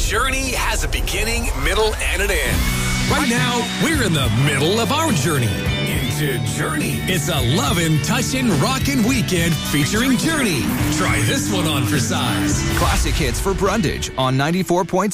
journey has a beginning, middle, and an end. Right now, we're in the middle of our journey into Journey. It's a lovin', touchin', rockin' weekend featuring Journey. Try this one on for size. Classic hits for Brundage on 94.7.